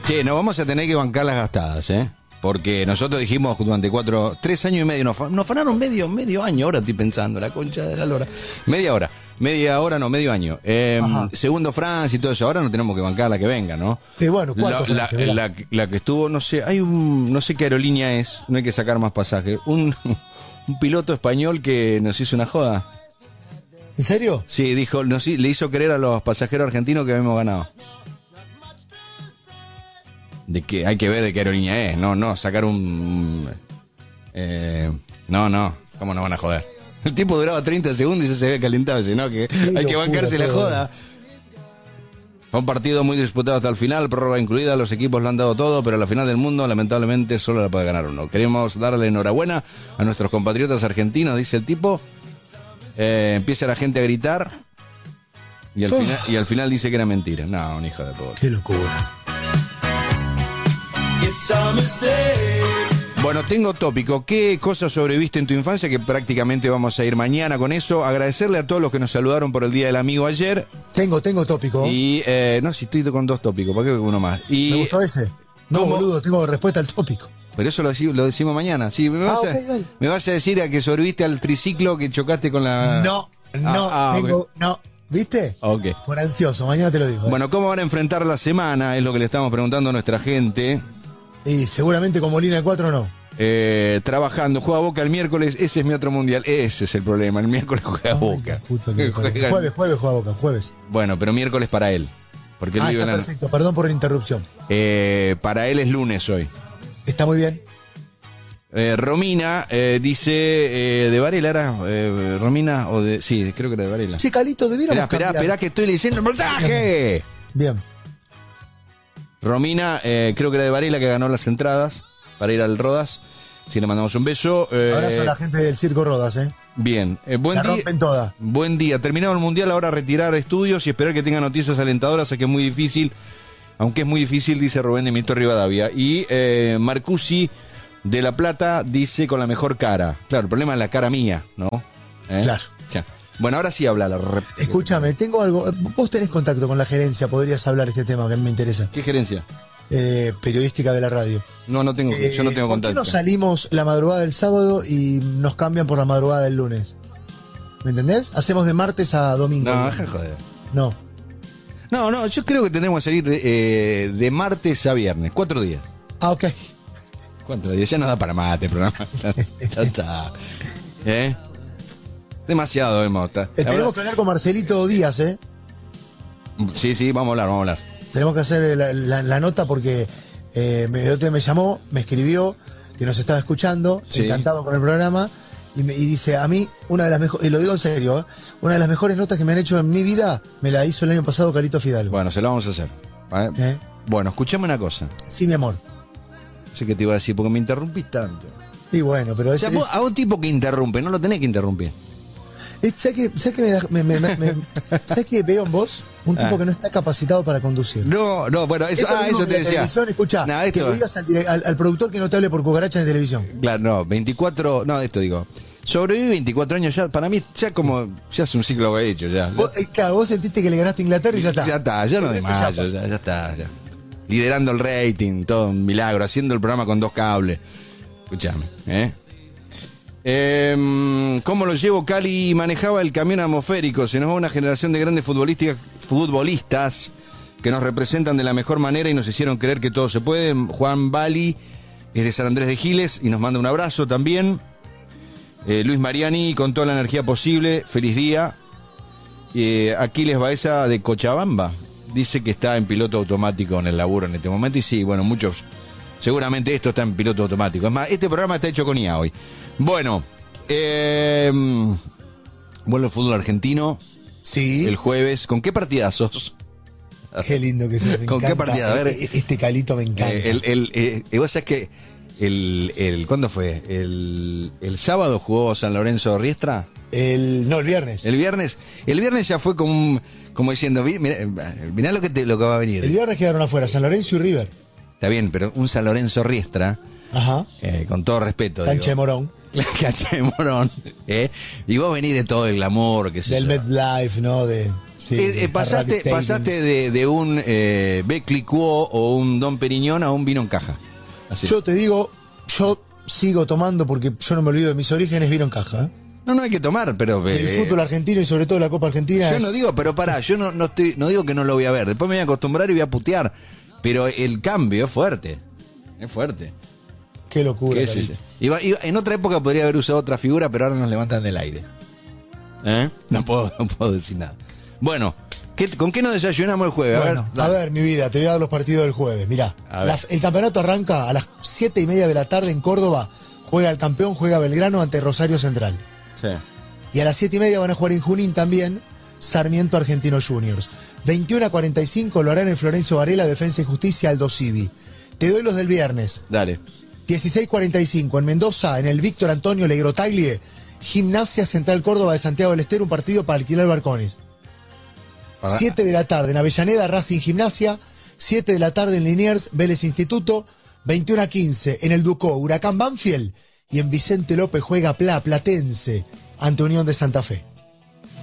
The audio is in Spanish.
Che, nos vamos a tener que bancar las gastadas, porque nosotros dijimos durante 3 años y medio, nos fanaron medio año, ahora estoy pensando, la concha de la lora. Media hora, no, medio año. Segundo Francia y todo eso, ahora no tenemos que bancar la que venga, ¿no? Bueno, ¿cuánto Francia? La que estuvo, no sé, no sé qué aerolínea es, no hay que sacar más pasajes. Un piloto español que nos hizo una joda. ¿En serio? Sí, dijo, le hizo creer a los pasajeros argentinos que habíamos ganado. De que hay que ver de qué aerolínea es, no, sacar un... no, ¿cómo nos van a joder? El tipo duraba 30 segundos y ya se había calentado, sino que hay que bancarse la joda. Fue un partido muy disputado hasta el final, prórroga incluida, los equipos lo han dado todo, pero a la final del mundo lamentablemente solo la puede ganar uno. Queremos darle enhorabuena a nuestros compatriotas argentinos, dice el tipo. Empieza la gente a gritar y al final dice que era mentira. No, un hijo de puta. Qué locura. Bueno, tengo tópico. ¿Qué cosas sobreviviste en tu infancia? Que prácticamente vamos a ir mañana con eso. Agradecerle a todos los que nos saludaron por el Día del Amigo ayer. Tengo tópico. Y, no, si estoy con 2 tópicos, ¿para qué uno más? Y, me gustó ese. No, ¿cómo? Boludo, tengo respuesta al tópico. Pero eso lo decimos mañana. Sí, me vas a decir a que sobreviviste al triciclo que chocaste con la... No, ¿viste? Ok. Por ansioso, mañana te lo digo. Bueno, ¿cómo van a enfrentar la semana? Es lo que le estamos preguntando a nuestra gente. Y seguramente con Molina de 4 no. Trabajando, juega Boca el miércoles, ese es mi otro mundial, ese es el problema, el miércoles juega Boca. Jueves juega Boca, jueves. Bueno, pero miércoles para él. Porque él vive está perfecto, perdón por la interrupción. Para él es lunes hoy. Está muy bien. Romina dice de Varela era Romina o de... Sí, creo que era de Varela. Sí, Calito, debiéramos Esperá que estoy leyendo el mensaje. Bien. Romina, creo que era de Varela que ganó las entradas para ir al Rodas. Sí, le mandamos un beso. Abrazo a la gente del Circo Rodas, Bien. Buen la día. Rompen toda. Buen día. Terminado el Mundial, ahora retirar estudios y esperar que tenga noticias alentadoras, que es muy difícil. Aunque es muy difícil, dice Rubén de Mito Rivadavia. Y Marcusi de La Plata dice con la mejor cara. Claro, el problema es la cara mía, ¿no? Claro. Ya. Bueno, ahora sí habla. Escúchame, tengo algo. Vos tenés contacto con la gerencia, podrías hablar de este tema que a mí me interesa. ¿Qué gerencia? Periodística de la radio. No tengo, yo no tengo ¿por contacto. qué no salimos la madrugada del sábado y nos cambian por la madrugada del lunes? ¿Me entendés? Hacemos de martes a domingo. No, deja joder. No, yo creo que tenemos que salir de martes a viernes, 4 días. Ah, ok. 4 días, ya no da para más este programa. Ya está. Demasiado hemos. Tenemos que hablar con Marcelito Díaz, Sí, vamos a hablar. Tenemos que hacer la nota porque el otro día me llamó, me escribió que nos estaba escuchando, sí. Encantado con el programa, y dice, a mí, una de las mejores, y lo digo en serio, una de las mejores notas que me han hecho en mi vida, me la hizo el año pasado Carito Fidalgo. Bueno, se lo vamos a hacer. Bueno, escuchame una cosa. Sí, mi amor. No sé qué te iba a decir, porque me interrumpís tanto. Sí, bueno, pero a un tipo que interrumpe, no lo tenés que interrumpir. ¿Sabes que veo en vos un tipo que no está capacitado para conducir? No, bueno, eso te decía. Escuchá, que le digas al productor que no te hable por cucaracha en televisión. Claro, no, 24, no, esto digo. Sobreviví 24 años ya, para mí ya es un ciclo que he hecho ya. Vos sentiste que le ganaste a Inglaterra y ya está. Ya está, ya no de más, ya está. Liderando el rating, todo un milagro, haciendo el programa con 2 cables. Escuchame, ¿cómo lo llevo? Cali manejaba el camión atmosférico. Se nos va una generación de grandes futbolistas que nos representan de la mejor manera y nos hicieron creer que todo se puede. Juan Bali es de San Andrés de Giles y nos manda un abrazo también. Luis Mariani con toda la energía posible, feliz día. Aquiles Baeza de Cochabamba dice que está en piloto automático en el laburo en este momento y sí, bueno, muchos, seguramente esto está en piloto automático. Es más, este programa está hecho con IA hoy. Bueno, vuelve el fútbol argentino. Sí. El jueves. ¿Con qué partidazos? Qué lindo que se me ¿Con encanta. qué partida? A ver, este Calito me encanta. Vos sabés que ¿cuándo fue? El sábado jugó San Lorenzo Riestra. No, el viernes. El viernes ya fue como diciendo, mirá lo que va a venir. El viernes quedaron afuera San Lorenzo y River. Está bien, pero un San Lorenzo Riestra, ajá, con todo respeto. Cancha de Morón. Cancha de Morón. Y vos venís de todo el glamour, del MetLife, ¿no? Sí, pasaste de un Becliquot o un Dom Periñón a un vino en caja. Así. Yo te digo, yo sigo tomando porque yo no me olvido de mis orígenes, vino en caja. No hay que tomar, pero... El fútbol argentino y sobre todo la Copa Argentina. Yo no digo, pero pará, yo no digo que no lo voy a ver. Después me voy a acostumbrar y voy a putear. Pero el cambio es fuerte. Es fuerte. Qué locura. En otra época podría haber usado otra figura, pero ahora nos levantan del aire. No puedo decir nada. Bueno, ¿con qué nos desayunamos el jueves? A ver, mi vida, te voy a dar los partidos del jueves. Mirá, el campeonato arranca a las 7:30 de la tarde en Córdoba. Juega el campeón, juega Belgrano ante Rosario Central. Sí. Y a las 7:30 van a jugar en Junín también Sarmiento Argentino Juniors. 21:45 lo harán en Florencio Varela, Defensa y Justicia, Aldo Civi. Te doy los del viernes. Dale. 16:45 en Mendoza, en el Víctor Antonio Legrotaglie, Gimnasia Central Córdoba de Santiago del Estero, un partido para alquilar balcones. 7 de la tarde en Avellaneda, Racing Gimnasia. 7 de la tarde en Liniers, Vélez Instituto. 21:15 en el Ducó, Huracán Banfield. Y en Vicente López juega Platense ante Unión de Santa Fe.